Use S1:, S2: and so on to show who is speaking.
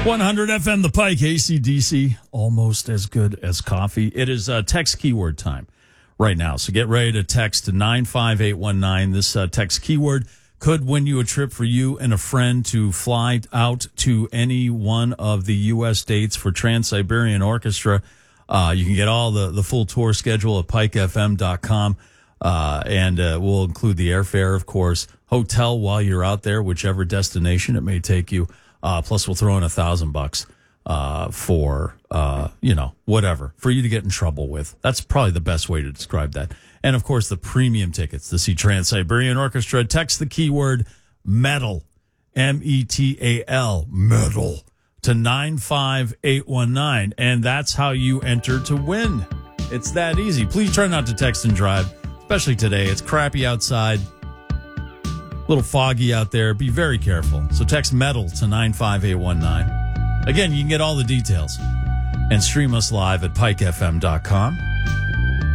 S1: 100 FM, The Pike, AC/DC, almost as good as coffee. It is text keyword time right now. So get ready to text to 95819. This text keyword could win you a trip for you and a friend to fly out to any one of the U.S. states for Trans-Siberian Orchestra. You can get all the full tour schedule at pikefm.com. And we'll include the airfare, of course, hotel while you're out there, whichever destination it may take you. Plus, we'll throw in $1,000 for, whatever, for you to get in trouble with. That's probably the best way to describe that. And, of course, the premium tickets to see Trans-Siberian Orchestra. Text the keyword metal, METAL, metal, to 95819. And that's how you enter to win. It's that easy. Please try not to text and drive, especially today. It's crappy outside. A little foggy out there. Be very careful. So text metal to 95819. Again, you can get all the details and stream us live at pikefm.com.